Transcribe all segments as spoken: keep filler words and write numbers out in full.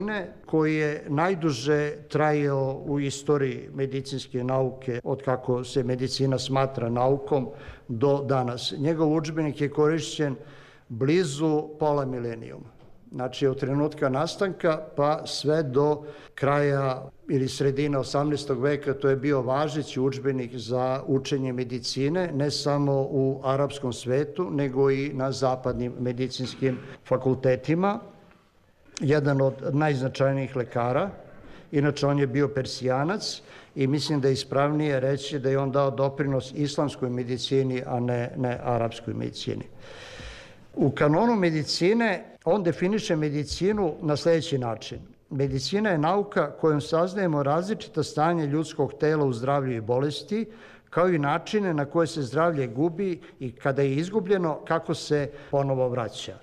koji je najduže trajao u istoriji medicinske nauke od kako se medicina smatra naukom do danas. Njegov udžbenik je korišćen blizu pola milenijuma. Znači od trenutka nastanka pa sve do kraja ili sredine osamnaestog veka to je bio važeći udžbenik za učenje medicine, ne samo u arapskom svetu, nego i na zapadnim medicinskim fakultetima. Jedan od najznačajnijih lekara, inače on je bio Persijanac i mislim da je ispravnije reći da je on dao doprinos islamskoj medicini, a ne, ne arapskoj medicini. U kanonu medicine on definiše medicinu na sledeći način. Medicina je nauka kojom saznajemo različita stanja ljudskog tela u zdravlju i bolesti, kao i načine na koje se zdravlje gubi i kada je izgubljeno, kako se ponovo vraća.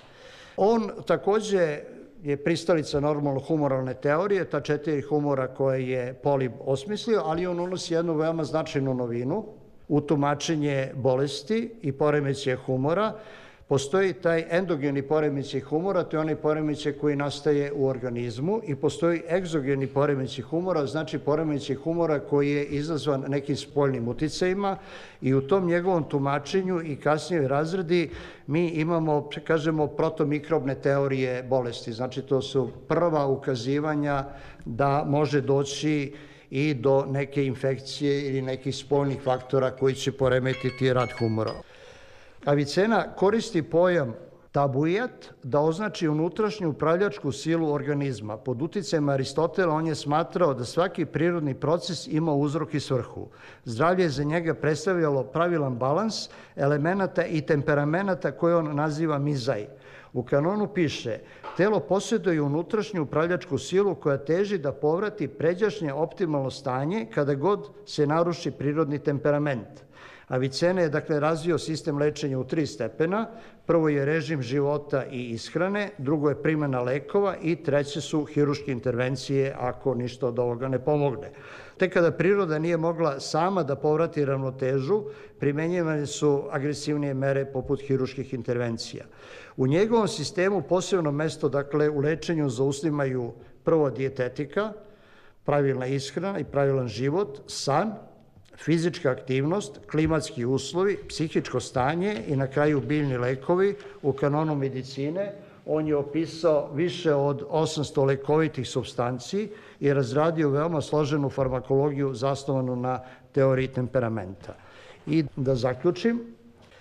On takođe je pristalica normalno humoralne teorije, ta četiri humora koje je Polip osmislio, ali on unosi jednu veoma značajnu novinu u tumačenje bolesti i poremećaja humora. Postoji taj endogeni poremećaj humora, to je onaj poremećaj koji nastaje u organizmu, i postoji egzogeni poremećaj humora, znači poremećaj humora koji je izazvan nekim spoljnim uticajima, i u tom njegovom tumačenju i kasnijoj razredi mi imamo, kažemo, protomikrobne teorije bolesti. Znači to su prva ukazivanja da može doći i do neke infekcije ili nekih spoljnih faktora koji će poremetiti rad humora. Avicena koristi pojam tabujat da označi unutrašnju upravljačku silu organizma. Pod uticajem Aristotela on je smatrao da svaki prirodni proces ima uzrok i svrhu. Zdravlje je za njega predstavljalo pravilan balans elemenata i temperamenata koje on naziva mizaj. U kanonu piše: telo posjeduje unutrašnju upravljačku silu koja teži da povrati pređašnje optimalno stanje kada god se naruši prirodni temperament. Avicena je dakle razvio sistem lečenja u tri stepena. Prvo je režim života i ishrane, drugo je primjena lekova i treće su hiruške intervencije ako ništa od ovoga ne pomogne. Tek kada priroda nije mogla sama da povrati ravnotežu, primenjivane su agresivnije mere poput hiruških intervencija. U njegovom sistemu posebno mesto dakle u lečenju zauzimaju prvo dijetetika, pravilna ishrana i pravilan život, san, fizička aktivnost, klimatski uslovi, psihičko stanje i na kraju biljni lekovi. U kanonu medicine on je opisao više od osamsto lekovitih supstanci i razradio veoma složenu farmakologiju zasnovanu na teoriji temperamenta. I da zaključim,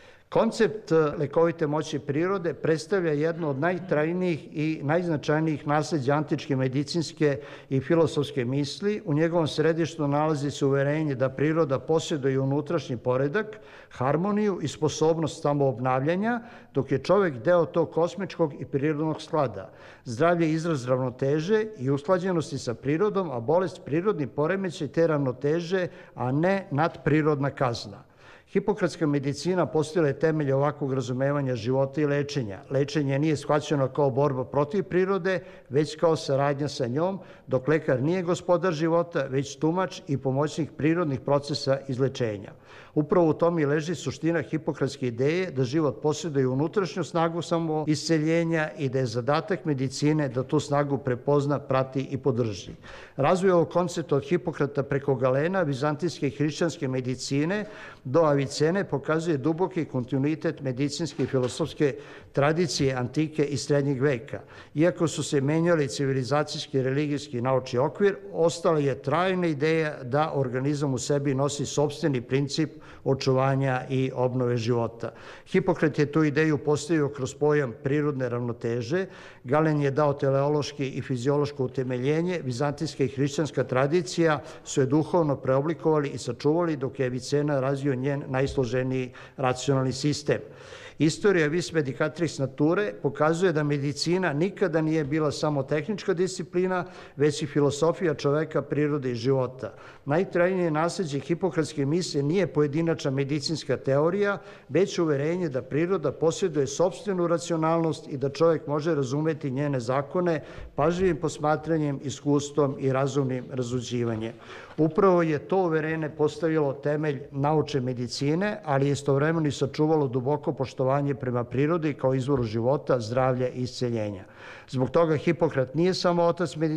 koncept lekovite moći prirode predstavlja jedno od najtrajnijih i najznačajnijih nasleđa antičke medicinske i filosofske misli. U njegovom središtu nalazi se uverenje da priroda posjeduje unutrašnji poredak, harmoniju i sposobnost samoobnavljanja, dok je čovek deo tog kosmičkog i prirodnog sklada. Zdravlje je izraz ravnoteže i usklađenosti sa prirodom, a bolest prirodni poremećaj te ravnoteže, a ne nadprirodna kazna. Hipokratska medicina postavila je temelje ovakvog razumevanja života i lečenja. Lečenje nije shvaćeno kao borba protiv prirode, već kao saradnja sa njom, dok lekar nije gospodar života, već tumač i pomoćnik prirodnih procesa izlečenja. Upravo u tome i leži suština hipokratske ideje da život posjeduje unutrašnju snagu samoisceljenja i da je zadatak medicine da tu snagu prepozna, prati i podrži. Razvoj ovog koncepta od Hipokrata preko Galena, vizantijske i hrišćanske medicine, do Avicene pokazuje duboki kontinuitet medicinske i filosofske tradicije antike i srednjeg veka. Iako su se menjali civilizacijski, religijski i naučni okvir, ostala je trajna ideja da organizam u sebi nosi sopstveni princip očuvanja i obnove života. Hipokrat je tu ideju postavio kroz pojam prirodne ravnoteže, Galen je dao teleološki i fiziološko utemeljenje, vizantijska i hrišćanska tradicija su je duhovno preoblikovali i sačuvali, dok je Avicena razvio njen najsloženiji racionalni sistem. Istorija vis medicatrix nature pokazuje da medicina nikada nije bila samo tehnička disciplina, već i filosofija čoveka, prirode i života. Najtrajnije nasleđe hipokratske misle nije pojedinačna medicinska teorija, već uverenje da priroda posjeduje sopstvenu racionalnost i da čovek može razumeti njene zakone pažljivim posmatranjem, iskustvom i razumnim razuđivanjem. Upravo je to uverenje postavilo temelj naučne medicine, ali je istovremeno i sačuvalo duboko poštovanje poštovanje prema prirodi kao izvoru života, zdravlja i isceljenja. Zbog toga Hipokrat nije samo otac medicine,